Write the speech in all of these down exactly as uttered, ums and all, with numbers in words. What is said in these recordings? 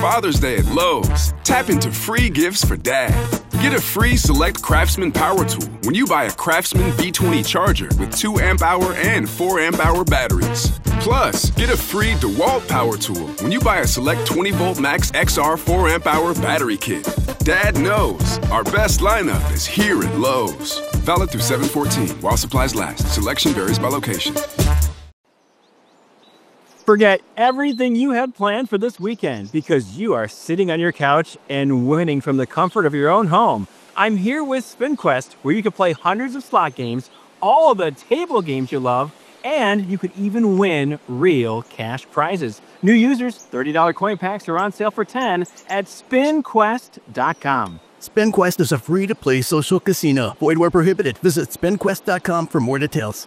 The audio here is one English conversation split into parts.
Father's Day at Lowe's. Tap into free gifts for dad. Get a free Select Craftsman power tool when you buy a Craftsman B twenty charger with two amp hour and four amp hour batteries. Plus, get a free DeWalt power tool when you buy a Select twenty volt Max X R four amp hour battery kit. Dad knows our best lineup is here at Lowe's. Valid through seven fourteen while supplies last. Selection varies by location. Forget everything you had planned for this weekend because you are sitting on your couch and winning from the comfort of your own home. I'm here with SpinQuest, where you can play hundreds of slot games, all of the table games you love, and you could even win real cash prizes. New users, thirty dollar coin packs are on sale for ten dollars at spin quest dot com. SpinQuest is a free-to-play social casino. Void where prohibited. Visit spin quest dot com for more details.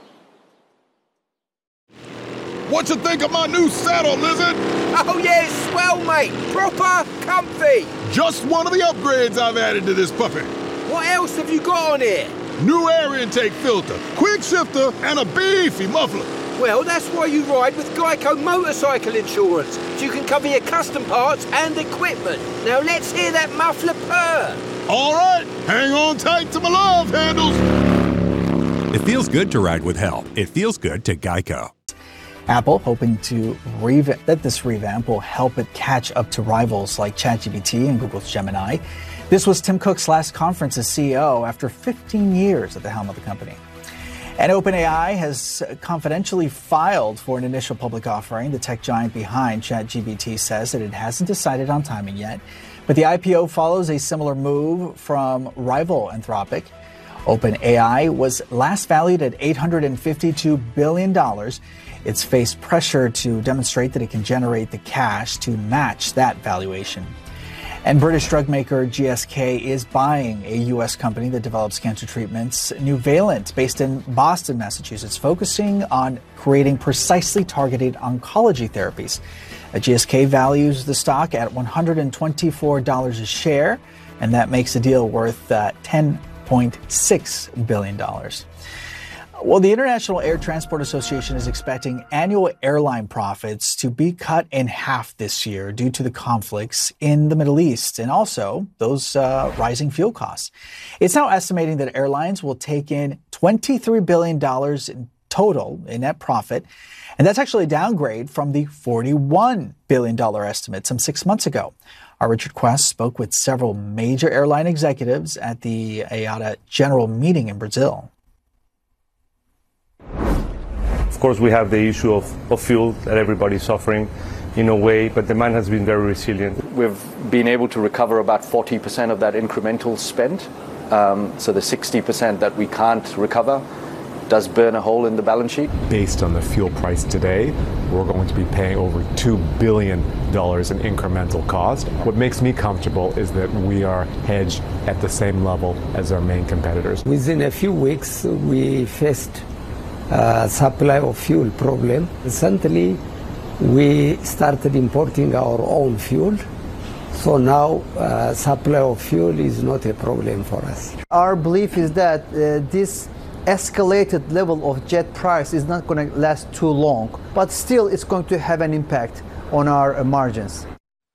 What you think of my new saddle, Lizard? Oh yeah, it's swell, mate. Proper comfy. Just one of the upgrades I've added to this puppy. What else have you got on here? New air intake filter, quick shifter, and a beefy muffler. Well, that's why you ride with Geico Motorcycle Insurance, so you can cover your custom parts and equipment. Now let's hear that muffler purr. All right, hang on tight to my love handles. It feels good to ride with help. It feels good to Geico. Apple hoping to rev- that this revamp will help it catch up to rivals like ChatGPT and Google's Gemini. This was Tim Cook's last conference as C E O after fifteen years at the helm of the company. And OpenAI has confidentially filed for an initial public offering. The tech giant behind ChatGPT says that it hasn't decided on timing yet, but the I P O follows a similar move from rival Anthropic. OpenAI was last valued at eight hundred fifty-two billion dollars. It's faced pressure to demonstrate that it can generate the cash to match that valuation. And British drug maker G S K is buying a U S company that develops cancer treatments, Nuvalent, based in Boston, Massachusetts, focusing on creating precisely targeted oncology therapies. Uh, G S K values the stock at one hundred twenty-four dollars a share, and that makes the deal worth uh, ten point six billion dollars. Well, the International Air Transport Association is expecting annual airline profits to be cut in half this year due to the conflicts in the Middle East and also those uh, rising fuel costs. It's now estimating that airlines will take in twenty-three billion dollars in total in net profit, and that's actually a downgrade from the forty-one billion dollars estimate some six months ago. Our Richard Quest spoke with several major airline executives at the I A T A General Meeting in Brazil. Of course, we have the issue of, of fuel that everybody's suffering in a way, but demand has been very resilient. We've been able to recover about forty percent of that incremental spend. Um, so the sixty percent that we can't recover does burn a hole in the balance sheet. Based on the fuel price today, we're going to be paying over two billion dollars in incremental cost. What makes me comfortable is that we are hedged at the same level as our main competitors. Within a few weeks, we faced a supply of fuel problem. Recently, we started importing our own fuel. So now uh, supply of fuel is not a problem for us. Our belief is that uh, this escalated level of jet price is not going to last too long, but still it's going to have an impact on our uh, margins.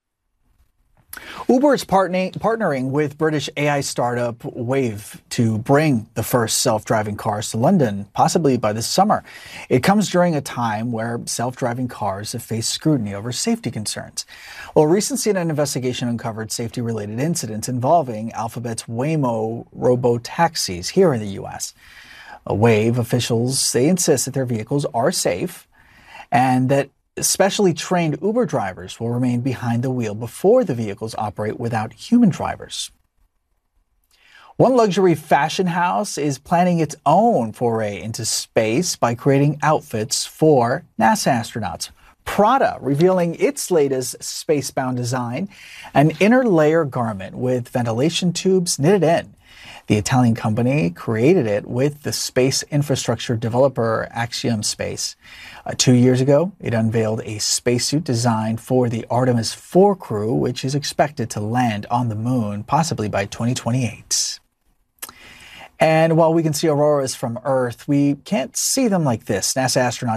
Uber is partnering, partnering with British A I startup Wave to bring the first self-driving cars to London, possibly by this summer. It comes during a time where self-driving cars have faced scrutiny over safety concerns. Well, a recent C N N investigation uncovered safety-related incidents involving Alphabet's Waymo robo-taxis here in the U S. A Wave officials, they insist that their vehicles are safe and that specially trained Uber drivers will remain behind the wheel before the vehicles operate without human drivers. One luxury fashion house is planning its own foray into space by creating outfits for NASA astronauts. Prada revealing its latest space-bound design, an inner layer garment with ventilation tubes knitted in. The Italian company created it with the space infrastructure developer Axiom Space. Uh, two years ago, it unveiled a spacesuit designed for the Artemis four crew, which is expected to land on the moon possibly by twenty twenty-eight. And while we can see auroras from Earth, we can't see them like this. NASA astronauts